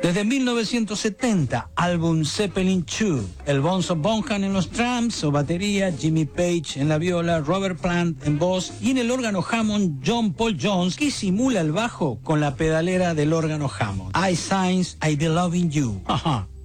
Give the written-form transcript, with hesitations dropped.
Desde 1970, álbum Zeppelin II, el Bonzo Bonham en los drums o batería, Jimmy Page en la viola, Robert Plant en voz y en el órgano Hammond, John Paul Jones, que simula el bajo con la pedalera del órgano Hammond. I Signs, I Be Loving You. Ajá.